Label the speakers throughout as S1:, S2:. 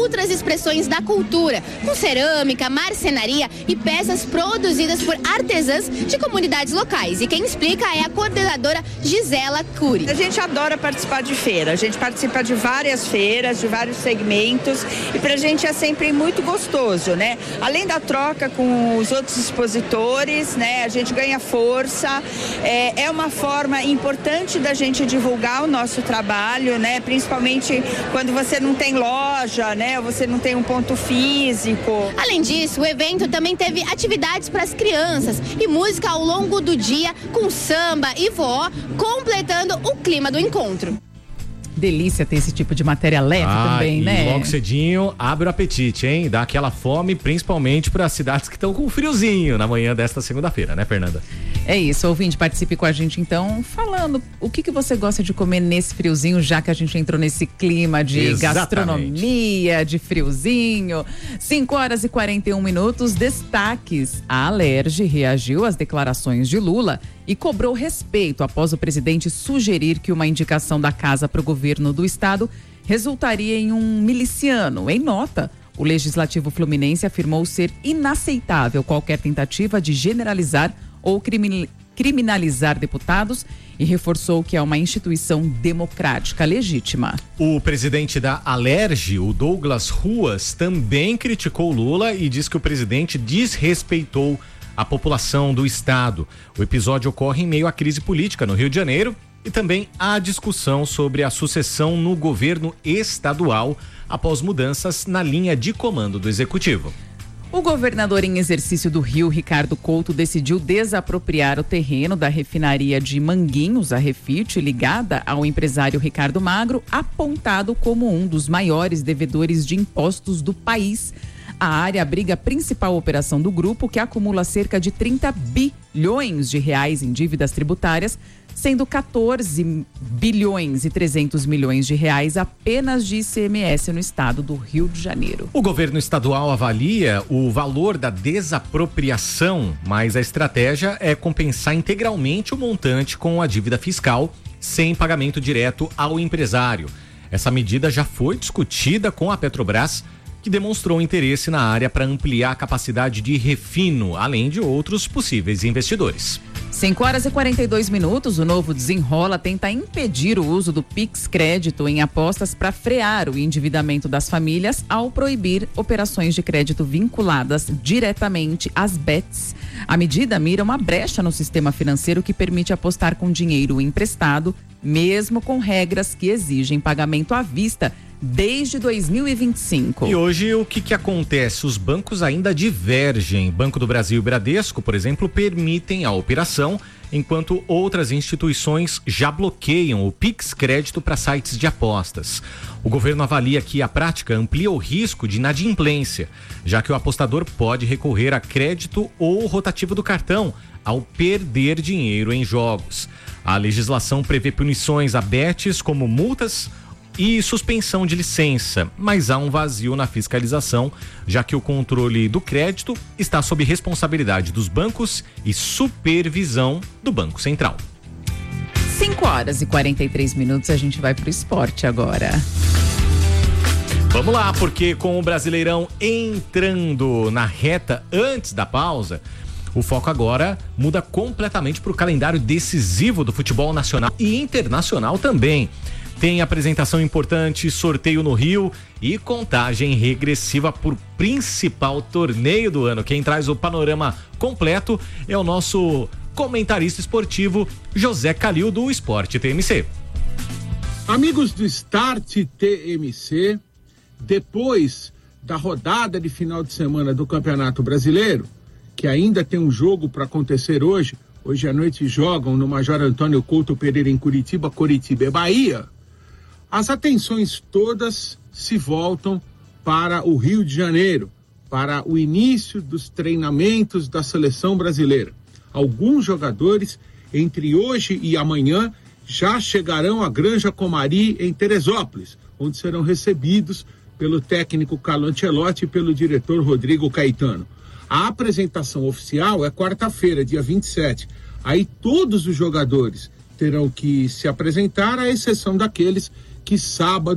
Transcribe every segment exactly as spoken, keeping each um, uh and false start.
S1: outras expressões da cultura, com cerâmica, marcenaria e peças produzidas por artesãs de comunidades locais. E quem explica é a coordenadora Gisela Cury.
S2: A gente adora participar de feira, a gente participa de várias feiras, de vários segmentos, e pra gente é sempre muito gostoso, né? Além da troca com os outros expositores, né? A gente ganha força, é, é uma forma importante da gente divulgar o nosso trabalho, né? Principalmente quando você não tem loja, né? Você não tem um ponto físico.
S1: Além disso, o evento também teve atividades para as crianças e música ao longo do dia com samba e forró, completando o clima do encontro.
S3: Delícia ter esse tipo de matéria leve ah, também,
S4: e
S3: né?
S4: Logo cedinho, abre o apetite, hein? Dá aquela fome, principalmente para as cidades que estão com friozinho na manhã desta segunda-feira, né, Fernanda?
S3: É isso, ouvinte, participe com a gente então, falando o que, que você gosta de comer nesse friozinho, já que a gente entrou nesse clima de Exatamente. gastronomia, de friozinho. cinco horas e quarenta e um minutos, destaques. A Alerj reagiu às declarações de Lula e cobrou respeito após o presidente sugerir que uma indicação da casa para o governo do estado resultaria em um miliciano. Em nota, o Legislativo Fluminense afirmou ser inaceitável qualquer tentativa de generalizar ou criminalizar deputados e reforçou que é uma instituição democrática legítima.
S4: O presidente da Alerj, o Douglas Ruas, também criticou Lula e diz que o presidente desrespeitou a população do estado. O episódio ocorre em meio à crise política no Rio de Janeiro e também há discussão sobre a sucessão no governo estadual após mudanças na linha de comando do executivo.
S3: O governador em exercício do Rio, Ricardo Couto, decidiu desapropriar o terreno da refinaria de Manguinhos, a Refit, ligada ao empresário Ricardo Magro, apontado como um dos maiores devedores de impostos do país. A área abriga a principal operação do grupo, que acumula cerca de trinta bilhões de reais em dívidas tributárias, sendo quatorze bilhões e trezentos milhões de reais apenas de I C M S no estado do Rio de Janeiro.
S4: O governo estadual avalia o valor da desapropriação, mas a estratégia é compensar integralmente o montante com a dívida fiscal, sem pagamento direto ao empresário. Essa medida já foi discutida com a Petrobras, que demonstrou interesse na área para ampliar a capacidade de refino, além de outros possíveis investidores.
S3: cinco horas e quarenta e dois minutos, o novo Desenrola tenta impedir o uso do Pix Crédito em apostas para frear o endividamento das famílias ao proibir operações de crédito vinculadas diretamente às bets. A medida mira uma brecha no sistema financeiro que permite apostar com dinheiro emprestado, mesmo com regras que exigem pagamento à vista desde dois mil e vinte e cinco.
S4: E hoje o que que acontece? Os bancos ainda divergem. Banco do Brasil e Bradesco, por exemplo, permitem a operação, enquanto outras instituições já bloqueiam o Pix Crédito para sites de apostas. O governo avalia que a prática amplia o risco de inadimplência, já que o apostador pode recorrer a crédito ou rotativo do cartão ao perder dinheiro em jogos. A legislação prevê punições a bets, como multas e suspensão de licença, mas há um vazio na fiscalização, já que o controle do crédito está sob responsabilidade dos bancos e supervisão do Banco Central.
S3: cinco horas e quarenta e três minutos, a gente vai pro esporte agora.
S4: Vamos lá, porque com o Brasileirão entrando na reta antes da pausa, o foco agora muda completamente para o calendário decisivo do futebol nacional e internacional também. Tem apresentação importante, sorteio no Rio e contagem regressiva por principal torneio do ano. Quem traz o panorama completo é o nosso comentarista esportivo José Calil, do Esporte T M C.
S5: Amigos do Start T M C, depois da rodada de final de semana do Campeonato Brasileiro, que ainda tem um jogo para acontecer hoje, hoje à noite jogam no Major Antônio Couto Pereira em Curitiba, Curitiba e Bahia. As atenções todas se voltam para o Rio de Janeiro, para o início dos treinamentos da seleção brasileira. Alguns jogadores, entre hoje e amanhã, já chegarão à Granja Comari, em Teresópolis, onde serão recebidos pelo técnico Carlo Ancelotti e pelo diretor Rodrigo Caetano. A apresentação oficial é quarta-feira, dia vinte e sete. Aí todos os jogadores terão que se apresentar, à exceção daqueles que sábado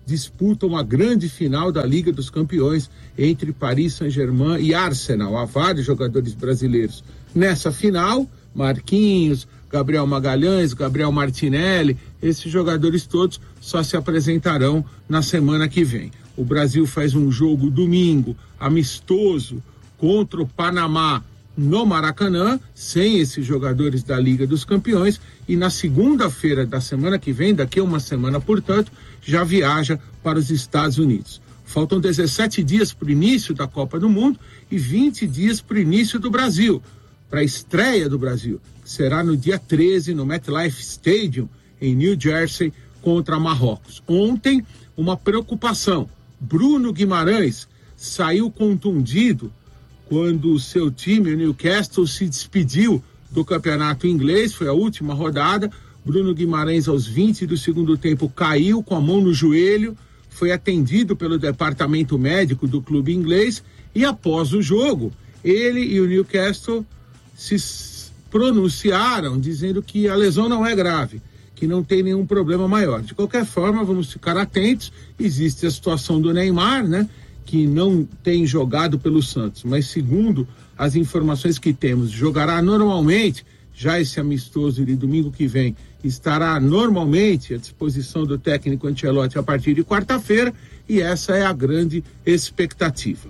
S5: disputam a grande final da Liga dos Campeões entre Paris Saint-Germain e Arsenal. Há vários jogadores brasileiros nessa final, Marquinhos, Gabriel Magalhães, Gabriel Martinelli, esses jogadores todos só se apresentarão na semana que vem. O Brasil faz um jogo domingo, amistoso, contra o Panamá no Maracanã, sem esses jogadores da Liga dos Campeões, e na segunda-feira da semana que vem, daqui a uma semana, portanto, já viaja para os Estados Unidos. Faltam dezessete dias para o início da Copa do Mundo e vinte dias para o início do Brasil, para a estreia do Brasil, que será no dia treze no MetLife Stadium, em New Jersey, contra Marrocos. Ontem, uma preocupação. Bruno Guimarães saiu contundido quando o seu time, o Newcastle, se despediu do campeonato inglês. Foi a última rodada. Bruno Guimarães, aos vinte do segundo tempo, caiu com a mão no joelho, foi atendido pelo departamento médico do clube inglês e, após o jogo, ele e o Newcastle se pronunciaram dizendo que a lesão não é grave, que não tem nenhum problema maior. De qualquer forma, vamos ficar atentos. Existe a situação do Neymar, né, que não tem jogado pelo Santos, mas segundo as informações que temos, jogará normalmente. Já esse amistoso de domingo que vem estará normalmente à disposição do técnico Ancelotti a partir de quarta-feira, e essa é a grande expectativa.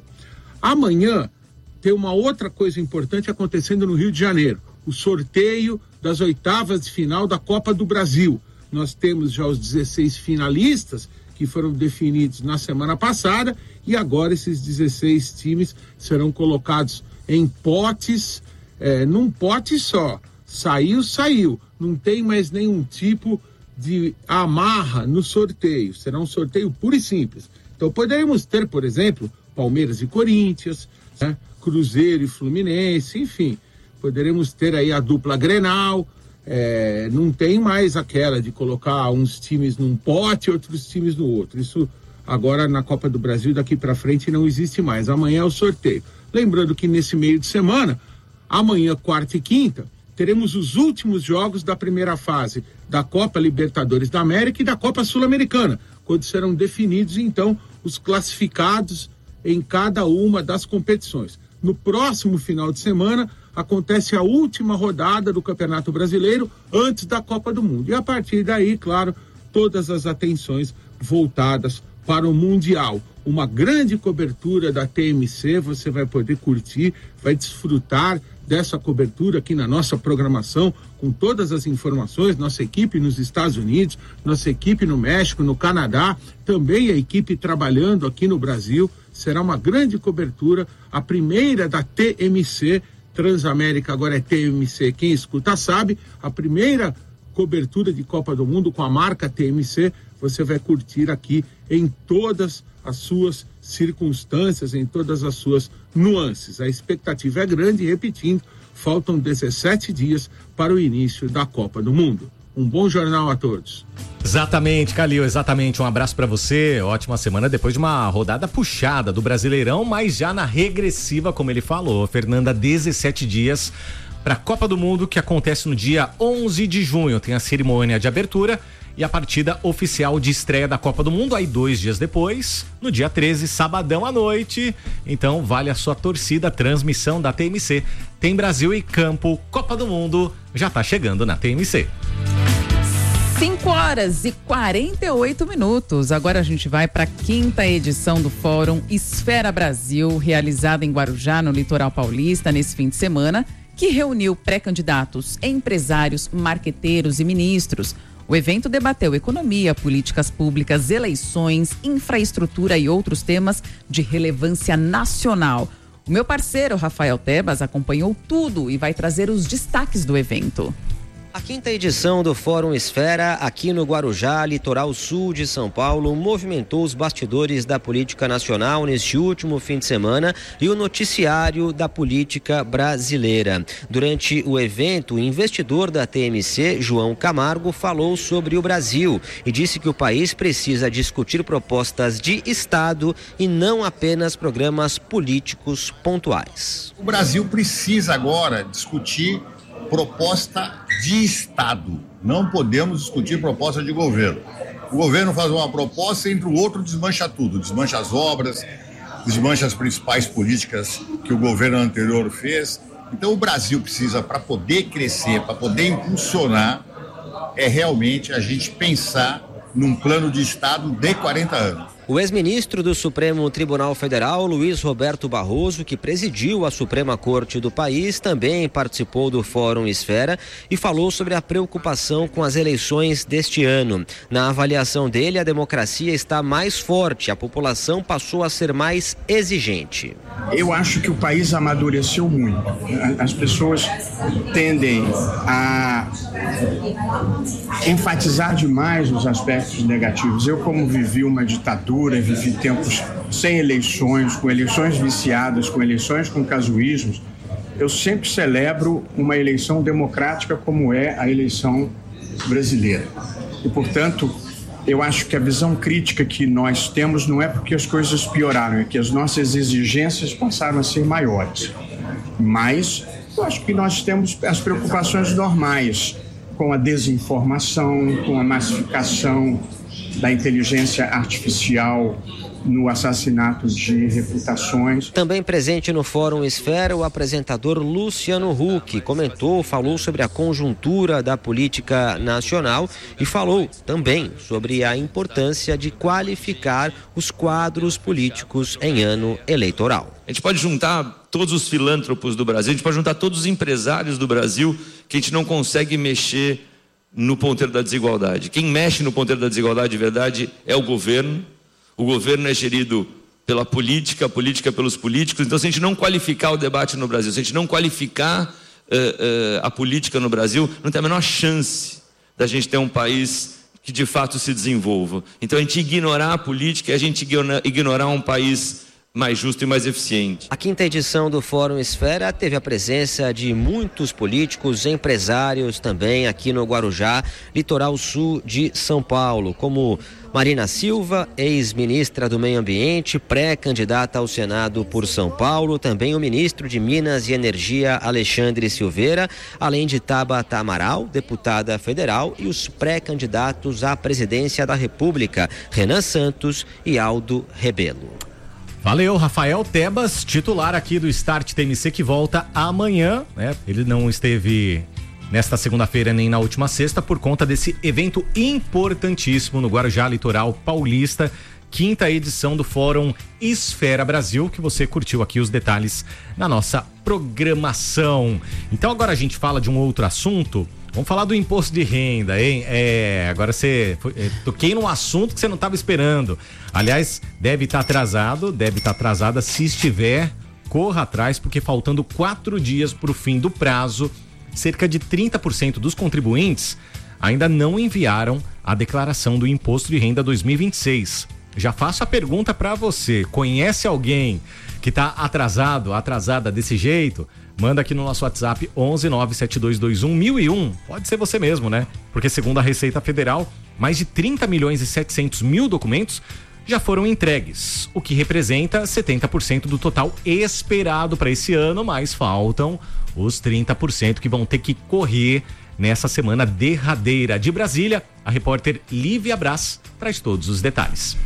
S5: Amanhã tem uma outra coisa importante acontecendo no Rio de Janeiro, o sorteio das oitavas de final da Copa do Brasil. Nós temos já os dezesseis finalistas que foram definidos na semana passada, e agora esses dezesseis times serão colocados em potes, é, num pote só. Saiu, saiu. Não tem mais nenhum tipo de amarra no sorteio. Será um sorteio puro e simples. Então poderemos ter, por exemplo, Palmeiras e Corinthians, né? Cruzeiro e Fluminense, enfim. Poderemos ter aí a dupla Grenal. É, não tem mais aquela de colocar uns times num pote e outros times no outro. Isso agora na Copa do Brasil, daqui para frente, não existe mais. Amanhã é o sorteio. Lembrando que nesse meio de semana, amanhã, quarta e quinta, teremos os últimos jogos da primeira fase da Copa Libertadores da América e da Copa Sul-Americana, quando serão definidos, então, os classificados em cada uma das competições. No próximo final de semana, acontece a última rodada do Campeonato Brasileiro antes da Copa do Mundo. E a partir daí, claro, todas as atenções voltadas para o Mundial. Uma grande cobertura da T M C, você vai poder curtir, vai desfrutar dessa cobertura aqui na nossa programação, com todas as informações, nossa equipe nos Estados Unidos, nossa equipe no México, no Canadá, também a equipe trabalhando aqui no Brasil. Será uma grande cobertura, a primeira da T M C, Transamérica agora é T M C, quem escuta sabe, a primeira cobertura de Copa do Mundo com a marca T M C, você vai curtir aqui em todas as suas circunstâncias, em todas as suas nuances. A expectativa é grande e, repetindo, faltam dezessete dias para o início da Copa do Mundo. Um bom jornal a todos.
S4: Exatamente, Calil, exatamente. Um abraço para você. Ótima semana depois de uma rodada puxada do Brasileirão, mas já na regressiva, como ele falou. Fernanda, dezessete dias para a Copa do Mundo, que acontece no dia onze de junho. Tem a cerimônia de abertura e a partida oficial de estreia da Copa do Mundo, aí dois dias depois, no dia treze, sabadão à noite. Então vale a sua torcida, transmissão da T M C. Tem Brasil e campo, Copa do Mundo, já tá chegando na T M C.
S3: cinco horas e quarenta e oito minutos. Agora a gente vai para a quinta edição do Fórum Esfera Brasil, realizada em Guarujá, no litoral paulista, nesse fim de semana, que reuniu pré-candidatos, empresários, marqueteiros e ministros. O evento debateu economia, políticas públicas, eleições, infraestrutura e outros temas de relevância nacional. O meu parceiro, Rafael Tebas, acompanhou tudo e vai trazer os destaques do evento.
S6: A quinta edição do Fórum Esfera, aqui no Guarujá, litoral sul de São Paulo, movimentou os bastidores da política nacional neste último fim de semana e o noticiário da política brasileira. Durante o evento, o investidor da T M C, João Camargo, falou sobre o Brasil e disse que o país precisa discutir propostas de Estado e não apenas programas políticos pontuais.
S7: O Brasil precisa agora discutir proposta de Estado. Não podemos discutir proposta de governo. O governo faz uma proposta, entre o outro desmancha tudo, desmancha as obras, desmancha as principais políticas que o governo anterior fez. Então o Brasil precisa, para poder crescer, para poder impulsionar, é realmente a gente pensar num plano de Estado de quarenta anos.
S6: O ex-ministro do Supremo Tribunal Federal, Luiz Roberto Barroso, que presidiu a Suprema Corte do país, também participou do Fórum Esfera e falou sobre a preocupação com as eleições deste ano. Na avaliação dele, a democracia está mais forte, a população passou a ser mais exigente.
S8: Eu acho que o país amadureceu muito. As pessoas tendem a enfatizar demais os aspectos negativos. Eu, como vivi uma ditadura, vivi tempos sem eleições, com eleições viciadas, com eleições com casuísmos, eu sempre celebro uma eleição democrática como é a eleição brasileira. E, portanto, eu acho que a visão crítica que nós temos não é porque as coisas pioraram, é que as nossas exigências passaram a ser maiores. Mas eu acho que nós temos as preocupações normais com a desinformação, com a massificação da inteligência artificial no assassinato de reputações.
S6: Também presente no Fórum Esfera, o apresentador Luciano Huck comentou, falou sobre a conjuntura da política nacional e falou também sobre a importância de qualificar os quadros políticos em ano eleitoral.
S9: A gente pode juntar todos os filântropos do Brasil, a gente pode juntar todos os empresários do Brasil, que a gente não consegue mexer no ponteiro da desigualdade. Quem mexe no ponteiro da desigualdade de verdade é o governo. O governo é gerido pela política, a política pelos políticos. Então, se a gente não qualificar o debate no Brasil, se a gente não qualificar uh, uh, a política no Brasil, não tem a menor chance da gente ter um país que de fato se desenvolva. Então, a gente ignorar a política é a gente ignorar um país mais justo e mais eficiente.
S6: A quinta edição do Fórum Esfera teve a presença de muitos políticos, empresários também aqui no Guarujá, litoral sul de São Paulo, como Marina Silva, ex-ministra do Meio Ambiente, pré-candidata ao Senado por São Paulo, também o ministro de Minas e Energia, Alexandre Silveira, além de Tabata Amaral, deputada federal, e os pré-candidatos à presidência da República, Renan Santos e Aldo Rebelo.
S4: Valeu, Rafael Tebas, titular aqui do Start T M C, que volta amanhã, né? Ele não esteve nesta segunda-feira nem na última sexta por conta desse evento importantíssimo no Guarujá Litoral Paulista, quinta edição do Fórum Esfera Brasil, que você curtiu aqui os detalhes na nossa programação. Então agora a gente fala de um outro assunto. Vamos falar do imposto de renda, hein? É, agora você... É, toquei num assunto que você não estava esperando. Aliás, deve estar tá atrasado, deve estar tá atrasada. Se estiver, corra atrás, porque faltando quatro dias para o fim do prazo, cerca de trinta por cento dos contribuintes ainda não enviaram a declaração do Imposto de Renda dois mil e vinte e seis. Já faço a pergunta para você. Conhece alguém que está atrasado, atrasada desse jeito? Manda aqui no nosso WhatsApp onze nove sete dois dois um mil e um. Pode ser você mesmo, né? Porque segundo a Receita Federal, mais de trinta milhões e setecentos mil documentos já foram entregues, o que representa setenta por cento do total esperado para esse ano, mas faltam os trinta por cento que vão ter que correr nessa semana derradeira. De Brasília, a repórter Lívia Brás traz todos os detalhes.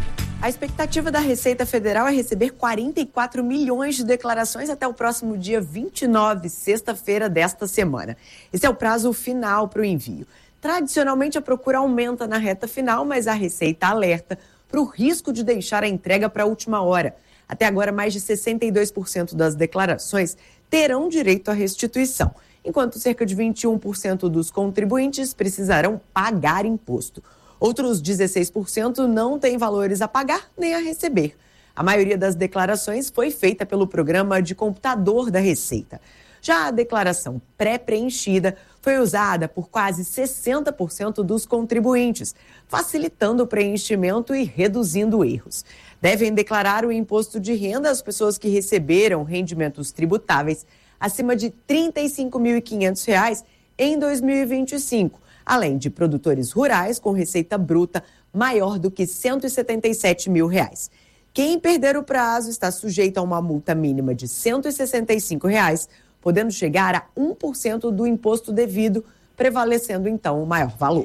S10: A expectativa da Receita Federal é receber quarenta e quatro milhões de declarações até o próximo dia vinte e nove, sexta-feira desta semana. Esse é o prazo final para o envio. Tradicionalmente, a procura aumenta na reta final, mas a Receita alerta para o risco de deixar a entrega para a última hora. Até agora, mais de sessenta e dois por cento das declarações terão direito à restituição, enquanto cerca de vinte e um por cento dos contribuintes precisarão pagar imposto. Outros dezesseis por cento não têm valores a pagar nem a receber. A maioria das declarações foi feita pelo programa de computador da Receita. Já a declaração pré-preenchida foi usada por quase sessenta por cento dos contribuintes, facilitando o preenchimento e reduzindo erros. Devem declarar o imposto de renda as pessoas que receberam rendimentos tributáveis acima de trinta e cinco mil e quinhentos reais em dois mil e vinte e cinco, além de produtores rurais com receita bruta maior do que cento e setenta e sete mil reais. Quem perder o prazo está sujeito a uma multa mínima de cento e sessenta e cinco reais, podendo chegar a um por cento do imposto devido, prevalecendo então o maior valor.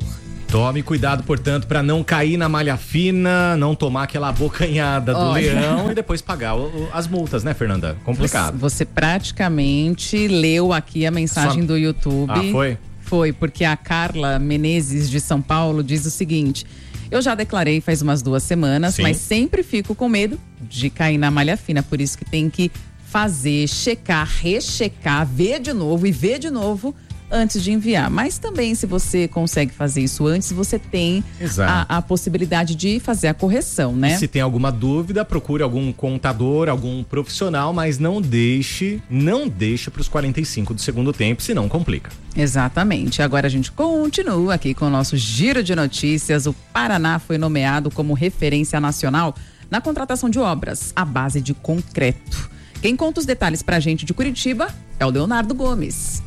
S4: Tome cuidado, portanto, para não cair na malha fina, não tomar aquela abocanhada do
S3: Olha.
S4: leão e depois pagar o, o, as multas, né, Fernanda? Complicado.
S3: Você, você praticamente leu aqui a mensagem
S4: Só...
S3: do YouTube.
S4: Ah, foi?
S3: Foi, porque a Carla Menezes, de São Paulo, diz o seguinte: eu já declarei faz umas duas semanas,
S4: Sim.
S3: mas sempre fico com medo de cair na malha fina, por isso que tem que fazer, checar, rechecar, ver de novo e ver de novo antes de enviar. Mas também, se você consegue fazer isso antes, você tem a, a possibilidade de fazer a correção, né?
S4: E se tem alguma dúvida, procure algum contador, algum profissional, mas não deixe, não deixe para os quarenta e cinco do segundo tempo, senão complica.
S3: Exatamente. Agora a gente continua aqui com o nosso giro de notícias. O Paraná foi nomeado como referência nacional na contratação de obras à base de concreto. Quem conta os detalhes pra gente de Curitiba é o Leonardo Gomes.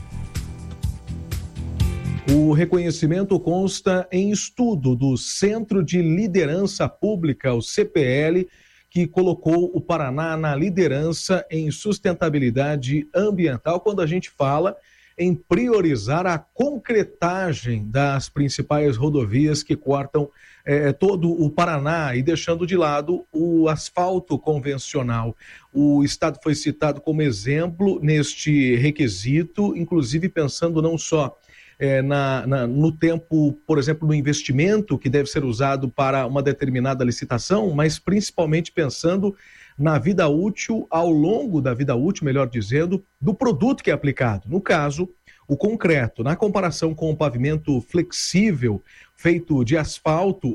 S11: O reconhecimento consta em estudo do Centro de Liderança Pública, o C P L, que colocou o Paraná na liderança em sustentabilidade ambiental, quando a gente fala em priorizar a concretagem das principais rodovias que cortam eh, todo o Paraná e deixando de lado o asfalto convencional. O estado foi citado como exemplo neste requisito, inclusive pensando não só É, na, na, no tempo, por exemplo, no investimento que deve ser usado para uma determinada licitação, mas principalmente pensando na vida útil, ao longo da vida útil, melhor dizendo, do produto que é aplicado. No caso, o concreto. Na comparação com o pavimento flexível feito de asfalto,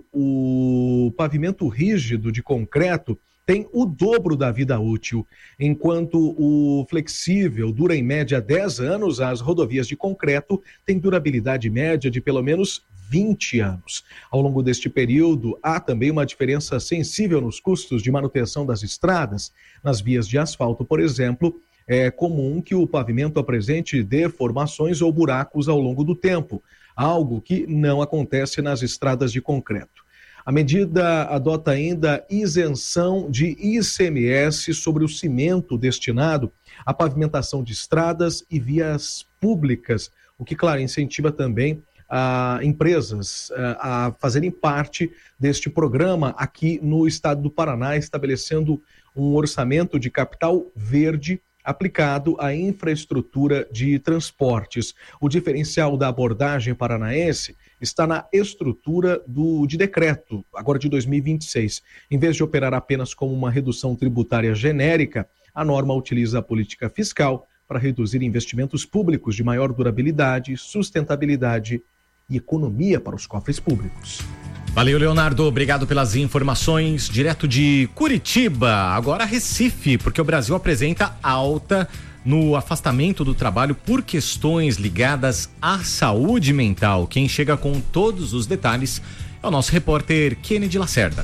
S11: o pavimento rígido de concreto tem o dobro da vida útil. Enquanto o flexível dura em média dez anos, as rodovias de concreto têm durabilidade média de pelo menos vinte anos. Ao longo deste período, há também uma diferença sensível nos custos de manutenção das estradas. Nas vias de asfalto, por exemplo, é comum que o pavimento apresente deformações ou buracos ao longo do tempo, algo que não acontece nas estradas de concreto. A medida adota ainda isenção de I C M S sobre o cimento destinado à pavimentação de estradas e vias públicas, o que, claro, incentiva também a empresas a fazerem parte deste programa aqui no estado do Paraná, estabelecendo um orçamento de capital verde aplicado à infraestrutura de transportes. O diferencial da abordagem paranaense está na estrutura do, de decreto, agora de dois mil e vinte e seis. Em vez de operar apenas como uma redução tributária genérica, a norma utiliza a política fiscal para reduzir investimentos públicos de maior durabilidade, sustentabilidade e economia para os cofres públicos.
S4: Valeu, Leonardo. Obrigado pelas informações. Direto de Curitiba, agora Recife, porque o Brasil apresenta alta no afastamento do trabalho por questões ligadas à saúde mental. Quem chega com todos os detalhes é o nosso repórter Kennedy Lacerda.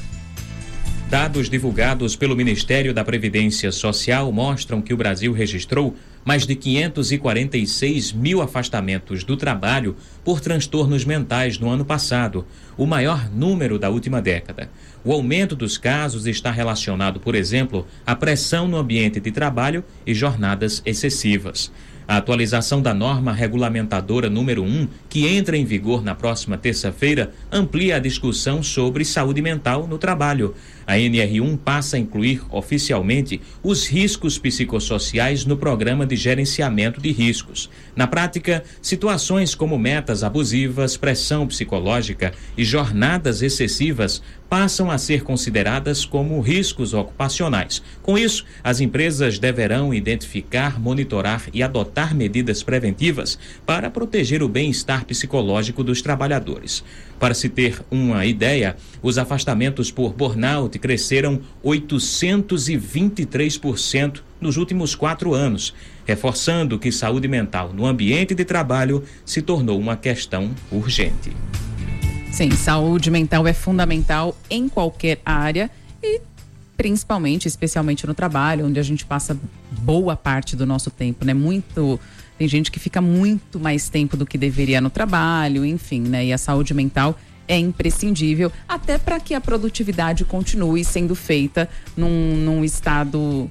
S12: Dados divulgados pelo Ministério da Previdência Social mostram que o Brasil registrou mais de quinhentos e quarenta e seis mil afastamentos do trabalho por transtornos mentais no ano passado, o maior número da última década. O aumento dos casos está relacionado, por exemplo, à pressão no ambiente de trabalho e jornadas excessivas. A atualização da norma regulamentadora número um, que entra em vigor na próxima terça-feira, amplia a discussão sobre saúde mental no trabalho. A N R um passa a incluir oficialmente os riscos psicossociais no programa de gerenciamento de riscos. Na prática, situações como metas abusivas, pressão psicológica e jornadas excessivas passam a ser consideradas como riscos ocupacionais. Com isso, as empresas deverão identificar, monitorar e adotar medidas preventivas para proteger o bem-estar psicológico dos trabalhadores. Para se ter uma ideia, os afastamentos por burnout cresceram oitocentos e vinte e três por cento nos últimos quatro anos, reforçando que saúde mental no ambiente de trabalho se tornou uma questão urgente.
S3: Sim, saúde mental é fundamental em qualquer área e principalmente, especialmente no trabalho, onde a gente passa boa parte do nosso tempo, né? Muito, tem gente que fica muito mais tempo do que deveria no trabalho, enfim, né? E a saúde mental é imprescindível, até para que a produtividade continue sendo feita num, num estado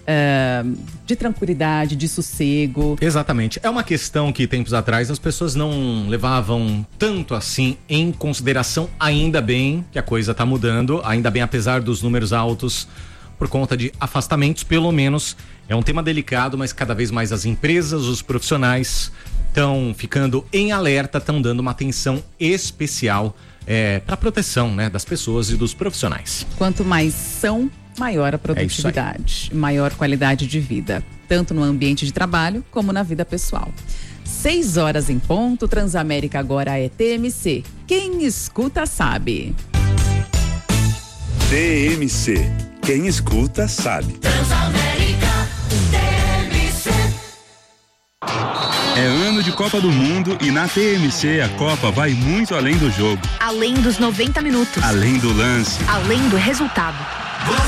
S3: uh, de tranquilidade, de sossego.
S4: Exatamente. É uma questão que tempos atrás as pessoas não levavam tanto assim em consideração. Ainda bem que a coisa está mudando, ainda bem, apesar dos números altos por conta de afastamentos, pelo menos é um tema delicado, mas cada vez mais as empresas, os profissionais estão ficando em alerta, estão dando uma atenção especial é, para a proteção, né, das pessoas e dos profissionais.
S3: Quanto mais são, maior a produtividade, é maior qualidade de vida, tanto no ambiente de trabalho como na vida pessoal. Seis horas em ponto, Transamérica agora é T M C. Quem escuta sabe.
S13: T M C. Quem escuta sabe. Transamérica T M C. É ano de Copa do Mundo e na T M C a Copa vai muito além do jogo.
S14: Além dos noventa minutos.
S13: Além do lance.
S14: Além do resultado.